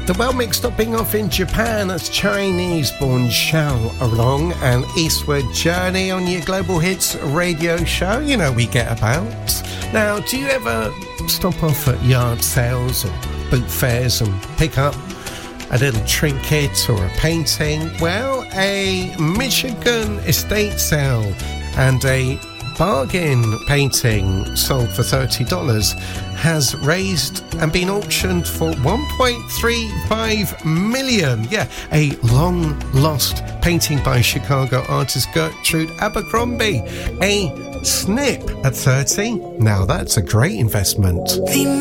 The Well Mix stopping off in Japan as Chinese-born Xiao Along and Eastward Journey on your Global Hits radio show. You know we get about. Now, do you ever stop off at yard sales or boot fairs and pick up a little trinket or a painting? Well, a Michigan estate sale and a bargain painting sold for $30 has raised and been auctioned for $1.35 million. Yeah, a long lost painting by Chicago artist Gertrude Abercrombie. A snip at 30. Now that's a great investment.